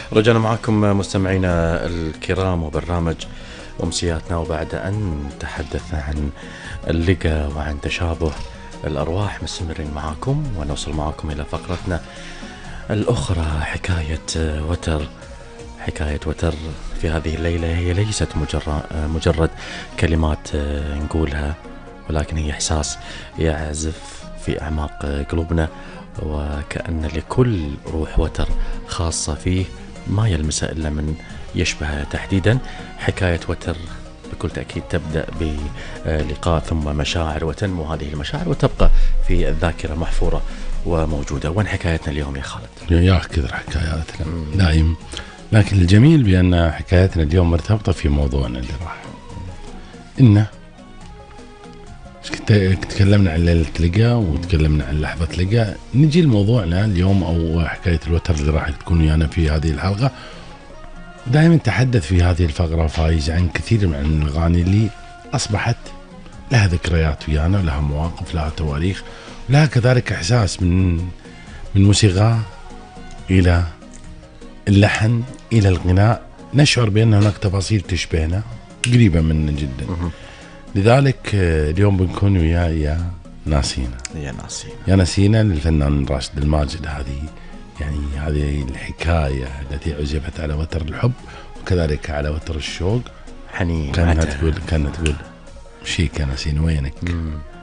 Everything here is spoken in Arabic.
رجعنا معكم مستمعينا الكرام وبرنامج أمسياتنا، وبعد أن تحدثنا عن اللقاء وعن تشابه الأرواح مستمرين معكم ونوصل معكم إلى فقرتنا الأخرى. حكاية وتر في هذه الليلة هي ليست مجرد كلمات نقولها، ولكن هي إحساس يعزف في أعماق قلوبنا، وكأن لكل روح وتر خاصة فيه ما يلمسه إلا من يشبهه تحديدا. حكاية وتر بكل تأكيد تبدأ بلقاء ثم مشاعر، وتنمو هذه المشاعر وتبقى في الذاكرة محفورة وموجودة. وين حكايتنا اليوم يا خالد؟ يا كثر حكاياتنا دائم، لكن الجميل بأن حكايتنا اليوم مرتبطة في موضوعنا اللي راح. إنه تكلمنا عن ليلة لقاء وتكلمنا عن لحظة لقاء، نجي لموضوعنا اليوم أو حكاية الوتر اللي راح تكون ويانا في هذه الحلقة. دائما تحدث في هذه الفقرة فايز عن كثير من الأغاني اللي أصبحت لها ذكريات ويانا، ولها مواقف، لها تواريخ، ولها كذلك إحساس من موسيقى إلى اللحن إلى الغناء، نشعر بأن هناك تفاصيل تشبهنا قريبة منا جدا. لذلك اليوم بنكون ويا يا ناسينا للفنان راشد الماجد. هذه الحكاية التي عزفت على وتر الحب وكذلك على وتر الشوق. حنين كانت تقول شيك يا ناسينا وينك؟